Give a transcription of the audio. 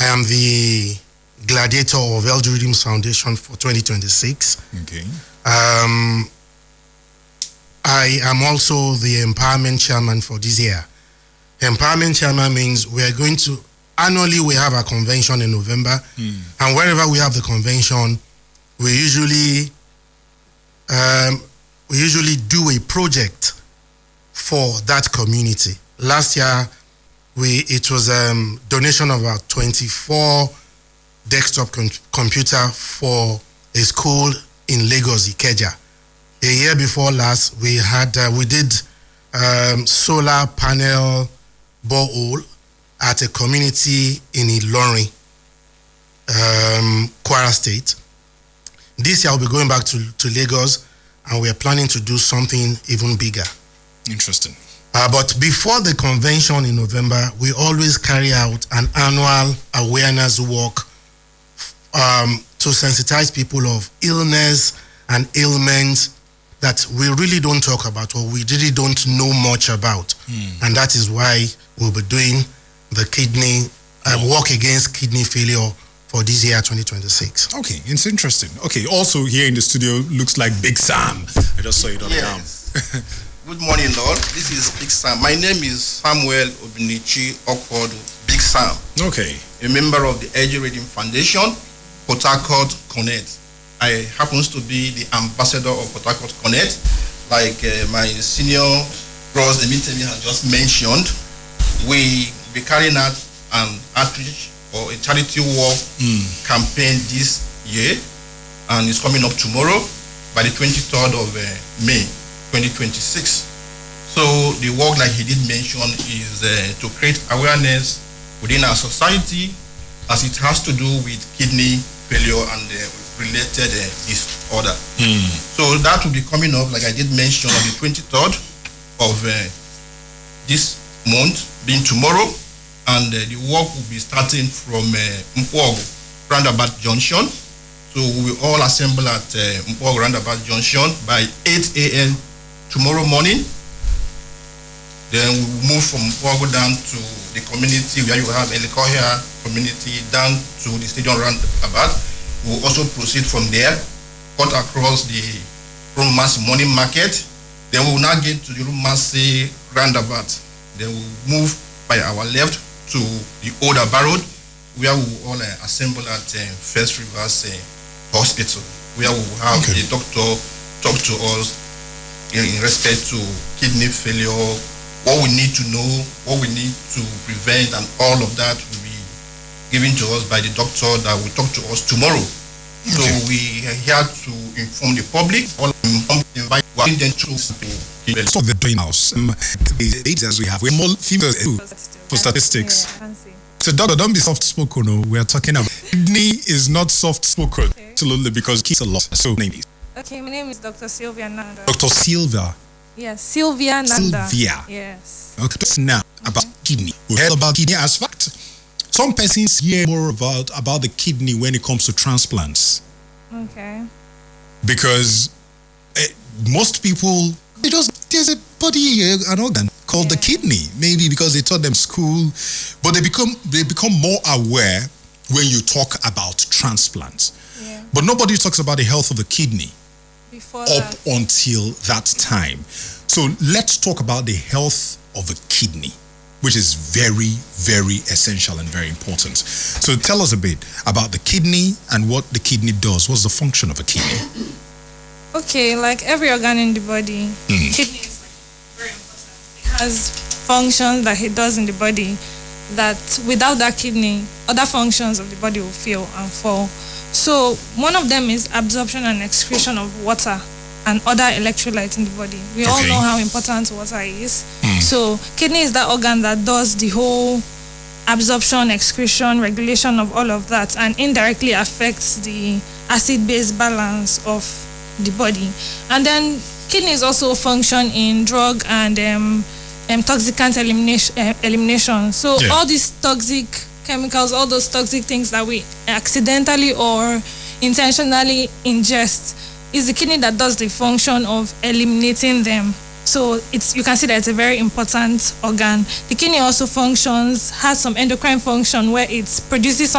am the gladiator of LG Redeems Foundation for 2026. Okay. I am also the empowerment chairman for this year. Empowerment chairman means we are going to annually we have a convention in November, and wherever we have the convention, we usually do a project for that community. Last year, it was donation of about 24 desktop computer for a school in Lagos, Ikeja. A year before last, we did solar panel borehole at a community in Ilorin, Kwara State. This year, we'll be going back to Lagos, and we are planning to do something even bigger. Interesting. But before the convention in November, we always carry out an annual awareness walk to sensitize people of illness and ailments that we really don't talk about or we really don't know much about. And that is why we'll be doing the kidney walk against kidney failure for this year 2026. Okay, it's interesting. Okay, also here in the studio looks like Big Sam. I just saw it on the arm. Good morning, Lord. This is Big Sam. My name is Samuel Obinichi Okwodu, Big Sam. Okay. A member of the LG Redeem Foundation, Port Harcourt Connect. I happens to be the ambassador of Port Harcourt Connect. Like my senior bros, Emitemi has just mentioned, we be carrying out an outreach or a charity walk campaign this year, and it's coming up tomorrow by the 23rd of May 2026. So the work, like he did mention, is to create awareness within our society as it has to do with kidney failure and related disorder. So that will be coming up, like I did mention, on the 23rd of this month, being tomorrow, and the work will be starting from Mpwogo Roundabout Junction. So we will all assemble at Mpwogo Roundabout Junction by 8 a.m. tomorrow morning. Then we will move from Mpwogo down to the community where you have Elikohia community down to the stadium roundabout. We will also proceed from there, cut across the Rumasi morning market. Then we will now get to the Rumasi roundabout. Then we will move by our left to the Old Aba Road, where we will all assemble at First Rivers Hospital, where we will have a doctor talk to us in respect to kidney failure, what we need to know, what we need to prevent, and all of that will be given to us by the doctor that will talk to us tomorrow. So we are here to inform the public, all invite them to so the doing house. The age as we have, we're more female for statistics. So doctor, don't be soft spoken. No, we are talking about kidney is not soft spoken. Absolutely, because kids a lot. So name is. Okay, my name is Dr. Sylvia Nanda. Dr. Sylvia. Yes, Sylvia Nanda. Sylvia. Yes. Okay, now about kidney. We heard about kidney as fact. Some persons hear more about the kidney when it comes to transplants. Okay. Because most people, there's a body, an organ called the kidney. Maybe because they taught them school, but they become more aware when you talk about transplants. Yeah. But nobody talks about the health of the kidney Before up until that time. So let's talk about the health of a kidney, which is very, very essential and very important. So tell us a bit about the kidney and what the kidney does. What's the function of a kidney? Okay, like every organ in the body, kidney is very important. It has functions that it does in the body that without that kidney, other functions of the body will fail and fall. So one of them is absorption and excretion of water and other electrolytes in the body. We all know how important water is. So kidney is that organ that does the whole absorption, excretion, regulation of all of that, and indirectly affects the acid-base balance of the body. And then kidneys also function in drug and toxicant elimination. So all these toxic chemicals, all those toxic things that we accidentally or intentionally ingest, is the kidney that does the function of eliminating them. So you can see that it's a very important organ. The kidney also has some endocrine function where it produces